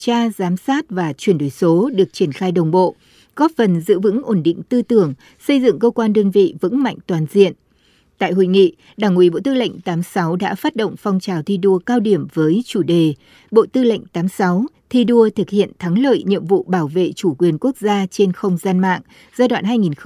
tra, giám sát và chuyển đổi số được triển khai đồng bộ, góp phần giữ vững ổn định tư tưởng, xây dựng cơ quan đơn vị vững mạnh toàn diện. Tại hội nghị, Đảng ủy Bộ Tư lệnh 86 đã phát động phong trào thi đua cao điểm với chủ đề Bộ Tư lệnh 86 thi đua thực hiện thắng lợi nhiệm vụ bảo vệ chủ quyền quốc gia trên không gian mạng giai đoạn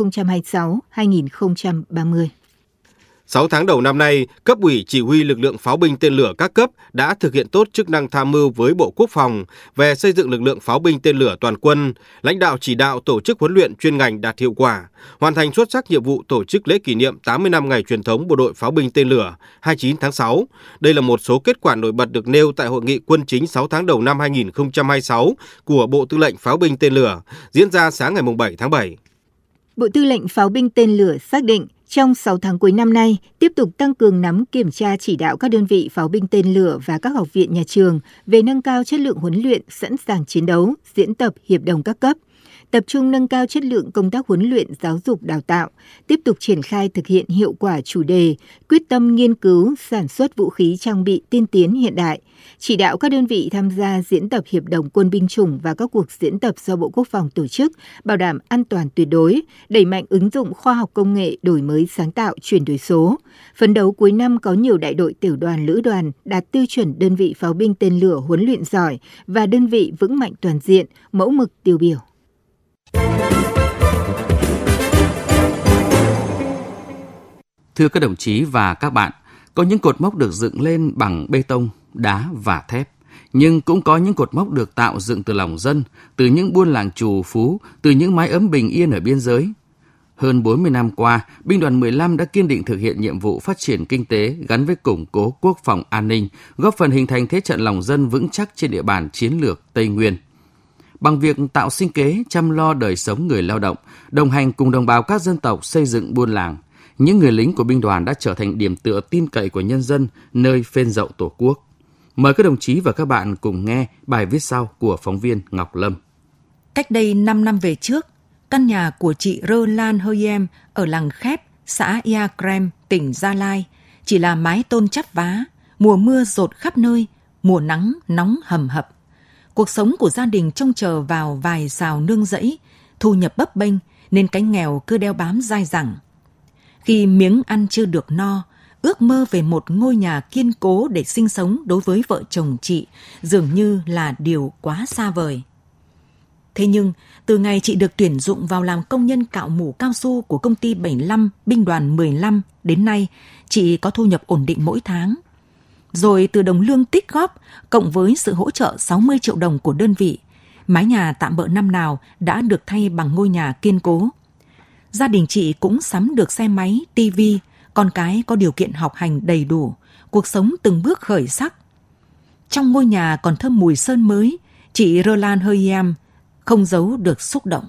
2026-2030. 6 tháng đầu năm nay, cấp ủy chỉ huy lực lượng pháo binh tên lửa các cấp đã thực hiện tốt chức năng tham mưu với Bộ Quốc phòng về xây dựng lực lượng pháo binh tên lửa toàn quân, lãnh đạo chỉ đạo tổ chức huấn luyện chuyên ngành đạt hiệu quả, hoàn thành xuất sắc nhiệm vụ tổ chức lễ kỷ niệm 80 năm ngày truyền thống Bộ đội pháo binh tên lửa 29 tháng 6. Đây là một số kết quả nổi bật được nêu tại Hội nghị quân chính 6 tháng đầu năm 2026 của Bộ Tư lệnh Pháo binh tên lửa diễn ra sáng ngày 7 tháng 7. Bộ Tư lệnh Pháo binh tên lửa xác định trong 6 tháng cuối năm nay, tiếp tục tăng cường nắm kiểm tra chỉ đạo các đơn vị pháo binh tên lửa và các học viện nhà trường về nâng cao chất lượng huấn luyện, sẵn sàng chiến đấu, diễn tập, hiệp đồng các cấp. Tập trung nâng cao chất lượng công tác huấn luyện giáo dục đào tạo, tiếp tục triển khai thực hiện hiệu quả chủ đề, quyết tâm nghiên cứu, sản xuất vũ khí trang bị tiên tiến hiện đại, chỉ đạo các đơn vị tham gia diễn tập hiệp đồng quân binh chủng và các cuộc diễn tập do Bộ Quốc phòng tổ chức, bảo đảm an toàn tuyệt đối, đẩy mạnh ứng dụng khoa học công nghệ, đổi mới sáng tạo, chuyển đổi số. Phấn đấu cuối năm có nhiều đại đội tiểu đoàn, lữ đoàn đạt tiêu chuẩn đơn vị pháo binh tên lửa huấn luyện giỏi và đơn vị vững mạnh toàn diện, mẫu mực tiêu biểu. Thưa các đồng chí và các bạn, có những cột mốc được dựng lên bằng bê tông, đá và thép, nhưng cũng có những cột mốc được tạo dựng từ lòng dân, từ những buôn làng trù phú, từ những mái ấm bình yên ở biên giới. Hơn 40 năm qua, Binh đoàn 15 đã kiên định thực hiện nhiệm vụ phát triển kinh tế gắn với củng cố quốc phòng an ninh, góp phần hình thành thế trận lòng dân vững chắc trên địa bàn chiến lược Tây Nguyên. Bằng việc tạo sinh kế, chăm lo đời sống người lao động, đồng hành cùng đồng bào các dân tộc xây dựng buôn làng, những người lính của binh đoàn đã trở thành điểm tựa tin cậy của nhân dân nơi phên dậu Tổ quốc. Mời các đồng chí và các bạn cùng nghe bài viết sau của phóng viên Ngọc Lâm. Cách đây 5 năm về trước, căn nhà của chị Rơ Lan Hơi Em ở làng Khép, xã Ia Krem, tỉnh Gia Lai chỉ là mái tôn chắp vá, mùa mưa dột khắp nơi, mùa nắng nóng hầm hập. Cuộc sống của gia đình trông chờ vào vài sào nương rẫy, thu nhập bấp bênh nên cái nghèo cứ đeo bám dai dẳng. Khi miếng ăn chưa được no, ước mơ về một ngôi nhà kiên cố để sinh sống đối với vợ chồng chị dường như là điều quá xa vời. Thế nhưng, từ ngày chị được tuyển dụng vào làm công nhân cạo mủ cao su của công ty 75, binh đoàn 15 đến nay, chị có thu nhập ổn định mỗi tháng. Rồi từ đồng lương tích góp, cộng với sự hỗ trợ 60 triệu đồng của đơn vị, mái nhà tạm bợ năm nào đã được thay bằng ngôi nhà kiên cố. Gia đình chị cũng sắm được xe máy, tivi, con cái có điều kiện học hành đầy đủ, cuộc sống từng bước khởi sắc. Trong ngôi nhà còn thơm mùi sơn mới, chị Rơ Lan Hơi Em không giấu được xúc động.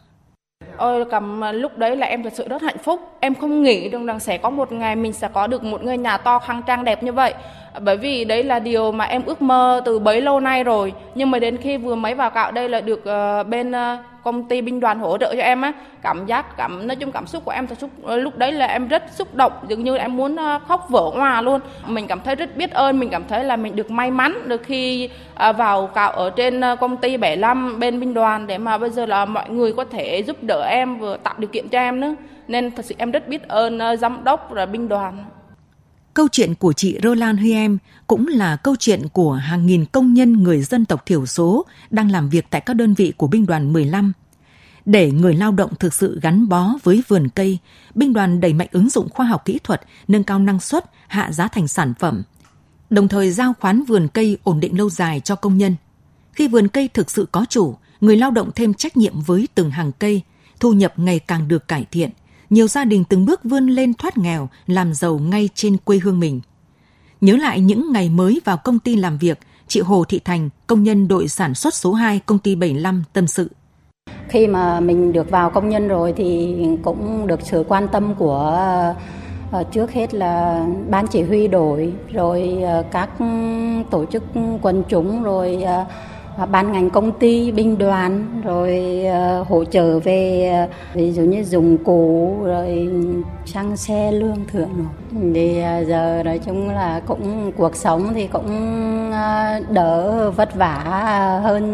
Lúc đấy là em thật sự rất hạnh phúc. Em không nghĩ rằng sẽ có một ngày mình sẽ có được một ngôi nhà to khang trang đẹp như vậy. Bởi vì đấy là điều mà em ước mơ từ bấy lâu nay rồi. Nhưng mà đến khi vừa mới vào cạo đây là được bên công ty binh đoàn hỗ trợ cho em á, nói chung cảm xúc của em lúc đấy là em rất xúc động, dường như em muốn khóc vỡ òa luôn. Mình cảm thấy rất biết ơn, mình cảm thấy là mình được may mắn được khi vào cạo ở trên công ty 75 bên binh đoàn để mà bây giờ là mọi người có thể giúp đỡ em vừa tạo điều kiện cho em nữa. Nên thật sự em rất biết ơn giám đốc và binh đoàn. Câu chuyện của chị Rơ Lan Huy Em cũng là câu chuyện của hàng nghìn công nhân người dân tộc thiểu số đang làm việc tại các đơn vị của binh đoàn 15. Để người lao động thực sự gắn bó với vườn cây, binh đoàn đẩy mạnh ứng dụng khoa học kỹ thuật, nâng cao năng suất, hạ giá thành sản phẩm, đồng thời giao khoán vườn cây ổn định lâu dài cho công nhân. Khi vườn cây thực sự có chủ, người lao động thêm trách nhiệm với từng hàng cây, thu nhập ngày càng được cải thiện. Nhiều gia đình từng bước vươn lên thoát nghèo, làm giàu ngay trên quê hương mình. Nhớ lại những ngày mới vào công ty làm việc, chị Hồ Thị Thành, công nhân đội sản xuất số 2 công ty 75 tâm sự. Khi mà mình được vào công nhân rồi thì cũng được sự quan tâm của trước hết là ban chỉ huy đội, rồi các tổ chức quần chúng, rồi ban ngành công ty, binh đoàn, rồi hỗ trợ về ví dụ như dụng cụ, rồi xăng xe lương thưởng. Thì giờ nói chung là cũng cuộc sống thì cũng đỡ vất vả hơn